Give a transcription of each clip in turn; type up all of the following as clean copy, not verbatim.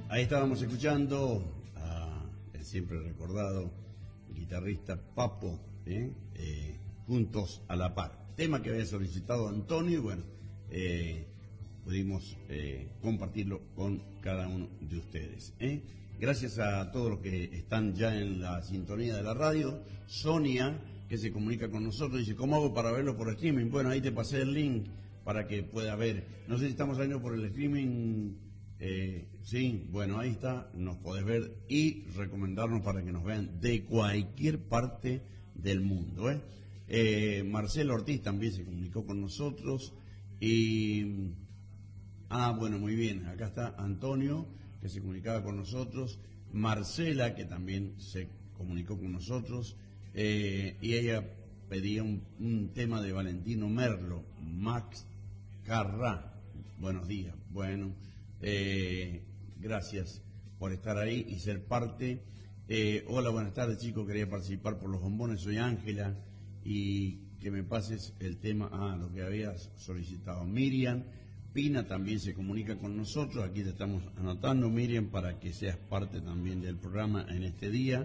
Ahí estábamos escuchando a el siempre recordado guitarrista Papo, Juntos a la Par. Tema que había solicitado Antonio y bueno, pudimos compartirlo con cada uno de ustedes. Gracias a todos los que están ya en la sintonía de la radio. Sonia, que se comunica con nosotros, dice, ¿cómo hago para verlo por streaming? Bueno, ahí te pasé el link para que pueda ver. No sé si estamos saliendo por el streaming. Sí, bueno, ahí está, nos podés ver y recomendarnos para que nos vean de cualquier parte del mundo. Marcelo Ortiz también se comunicó con nosotros y... bueno, muy bien, acá está Antonio, que se comunicaba con nosotros, Marcela, que también se comunicó con nosotros, y ella pedía un tema de Valentino Merlo, Max Carrá. Buenos días, bueno, gracias por estar ahí y ser parte. Hola, buenas tardes, chicos, quería participar por los bombones, soy Ángela, y que me pases el tema, lo que habías solicitado. Miriam Pina también se comunica con nosotros, aquí te estamos anotando, Miriam, para que seas parte también del programa en este día.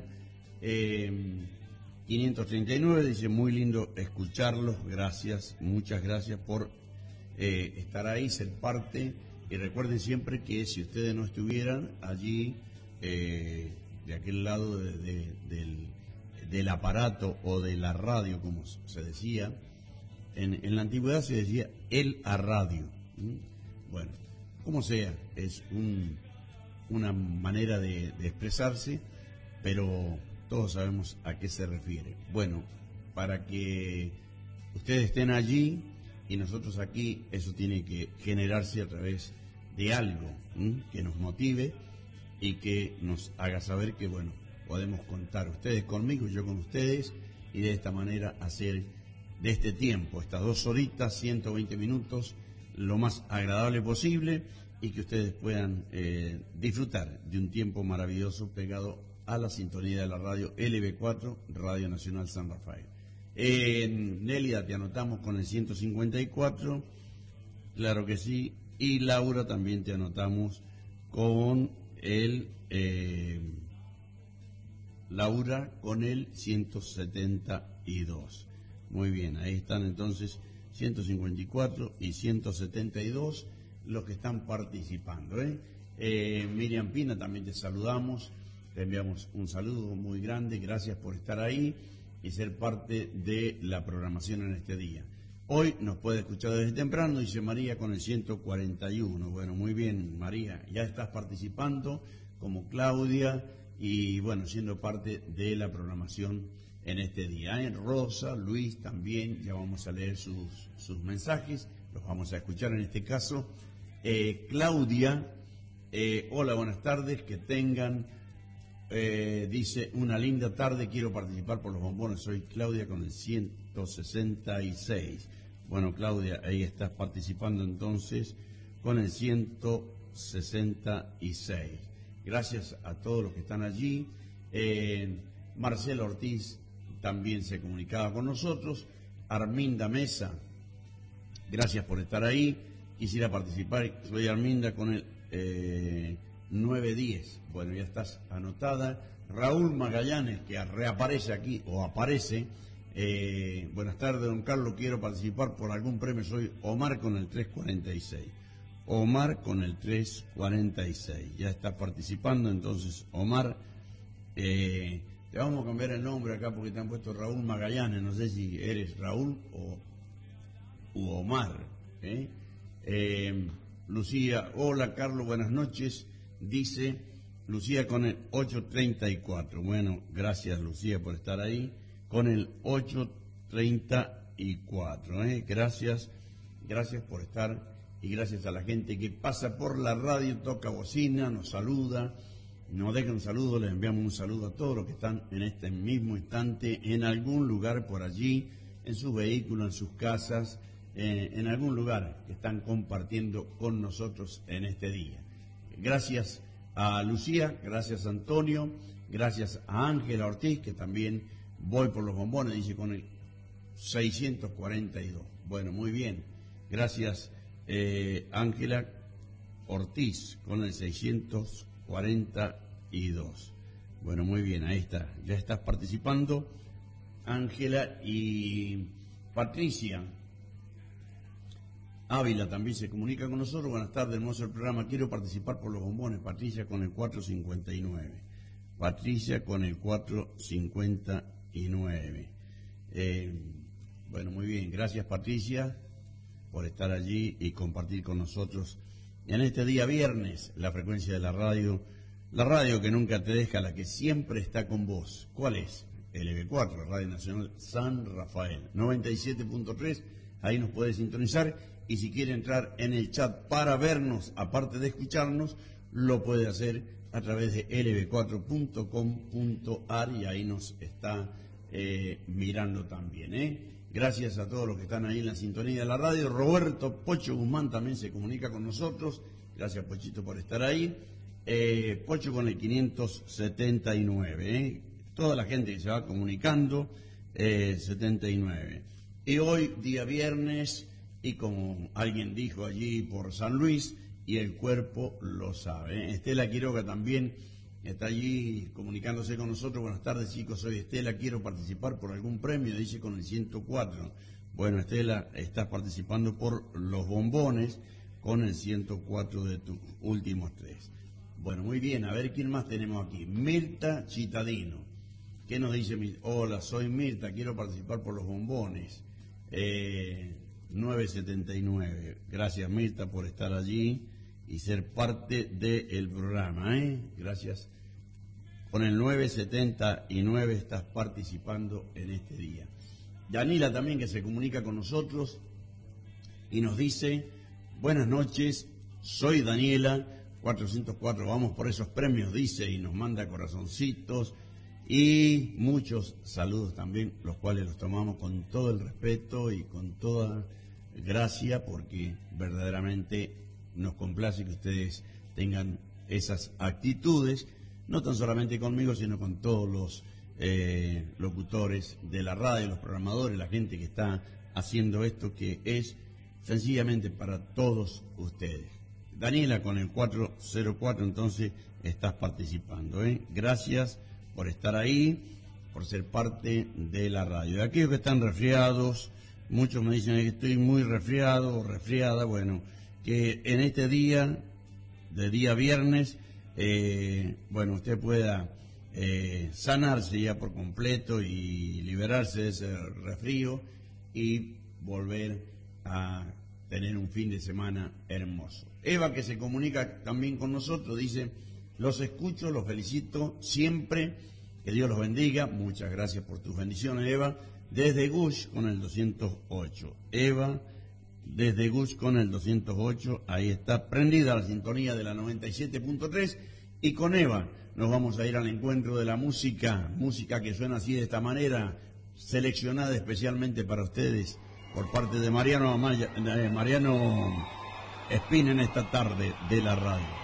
539 dice, muy lindo escucharlos, gracias, muchas gracias por estar ahí, ser parte, y recuerden siempre que si ustedes no estuvieran allí, de aquel lado del aparato o de la radio, como se decía, en la antigüedad se decía el a radio. Bueno, como sea, es una manera de expresarse, pero todos sabemos a qué se refiere. Bueno, para que ustedes estén allí y nosotros aquí, eso tiene que generarse a través de algo que nos motive y que nos haga saber que, bueno, podemos contar ustedes conmigo y yo con ustedes, y de esta manera hacer de este tiempo, estas 2 horitas, 120 minutos, lo más agradable posible y que ustedes puedan disfrutar de un tiempo maravilloso pegado a la sintonía de la radio LB4, Radio Nacional San Rafael. Nélida, te anotamos con el 154, claro que sí, y Laura también te anotamos con el... Laura con el 172. Muy bien, ahí están entonces 154 y 172 los que están participando. Miriam Pina, también te saludamos, te enviamos un saludo muy grande, gracias por estar ahí y ser parte de la programación en este día. Hoy nos puede escuchar desde temprano, dice María, con el 141. Bueno, muy bien, María, ya estás participando como Claudia y bueno, siendo parte de la programación en este día. Rosa, Luis también, ya vamos a leer sus mensajes, los vamos a escuchar en este caso. Claudia, hola, buenas tardes, que tengan, dice, una linda tarde, quiero participar por los bombones, soy Claudia con el 166. Bueno, Claudia, ahí estás participando entonces con el 166. Gracias a todos los que están allí. Marcelo Ortiz también se comunicaba con nosotros. Arminda Mesa, gracias por estar ahí. Quisiera participar, soy Arminda con el 910. Bueno, ya estás anotada. Raúl Magallanes, que reaparece aquí, o aparece. Buenas tardes, don Carlos, quiero participar por algún premio. Soy Omar con el 346. Omar con el 346. Ya está participando, entonces, Omar. Te vamos a cambiar el nombre acá porque te han puesto Raúl Magallanes. No sé si eres Raúl u Omar. Lucía, hola Carlos, buenas noches. Dice Lucía con el 834. Bueno, gracias Lucía por estar ahí. Con el 834. Gracias por estar. Y gracias a la gente que pasa por la radio, toca bocina, nos saluda, nos deja un saludo, les enviamos un saludo a todos los que están en este mismo instante, en algún lugar por allí, en sus vehículos, en sus casas, en algún lugar que están compartiendo con nosotros en este día. Gracias a Lucía, gracias a Antonio, gracias a Ángela Ortiz, que también voy por los bombones, dice con el 642. Bueno, muy bien, gracias Ángela Ortiz con el 642. 42. Bueno, muy bien, ahí está. Ya estás participando, Ángela. Y Patricia Ávila también se comunica con nosotros. Buenas tardes, hermoso el programa. Quiero participar por los bombones. Patricia con el 459. Patricia con el 459. Bueno, muy bien. Gracias, Patricia, por estar allí y compartir con nosotros en este día viernes la frecuencia de la radio que nunca te deja, la que siempre está con vos. ¿Cuál es? LB4, Radio Nacional San Rafael, 97.3, ahí nos puede sintonizar, y si quiere entrar en el chat para vernos, aparte de escucharnos, lo puede hacer a través de lb4.com.ar, y ahí nos está mirando también, Gracias a todos los que están ahí en la sintonía de la radio. Roberto Pocho Guzmán también se comunica con nosotros. Gracias, Pochito, por estar ahí. Pocho con el 579. Toda la gente que se va comunicando, 79. Y hoy, día viernes, y como alguien dijo allí por San Luis, y el cuerpo lo sabe. Estela Quiroga también está allí comunicándose con nosotros. Buenas tardes, chicos, soy Estela, quiero participar por algún premio, dice con el 104. Bueno, Estela, estás participando por los bombones con el 104 de tus últimos 3. Bueno, muy bien, a ver quién más tenemos aquí. Mirta Chitadino. ¿Qué nos dice? Hola, soy Mirta, quiero participar por los bombones. 979. Gracias, Mirta, por estar allí y ser parte del programa, Gracias. Con el 979 estás participando en este día. Danila también, que se comunica con nosotros y nos dice: buenas noches, soy Daniela, 404, vamos por esos premios, dice, y nos manda corazoncitos y muchos saludos también, los cuales los tomamos con todo el respeto y con toda gracia, porque verdaderamente nos complace que ustedes tengan esas actitudes, no tan solamente conmigo, sino con todos los locutores de la radio, los programadores, la gente que está haciendo esto, que es sencillamente para todos ustedes. Daniela, con el 404, entonces, estás participando, Gracias por estar ahí, por ser parte de la radio. De aquellos que están resfriados, muchos me dicen que estoy muy resfriado o resfriada, bueno, que en este día, de día viernes, bueno, usted pueda sanarse ya por completo y liberarse de ese resfrío y volver a tener un fin de semana hermoso. Eva, que se comunica también con nosotros, dice: los escucho, los felicito siempre, que Dios los bendiga. Muchas gracias por tus bendiciones, Eva, desde Gush con el 208. Eva, desde Gush con el 208, ahí está prendida la sintonía de la 97.3, y con Eva nos vamos a ir al encuentro de la música que suena así, de esta manera, seleccionada especialmente para ustedes por parte de Mariano Espina en esta tarde de la radio.